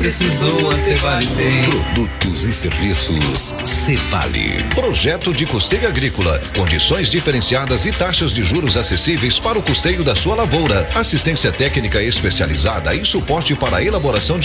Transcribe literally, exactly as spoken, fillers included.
precisou, a Cevale tem. Produtos e serviços Cevale. Projeto de custeio agrícola, condições diferenciadas e taxas de juros acessíveis para o custeio da sua lavoura. Assistência técnica especializada e suporte para a elaboração de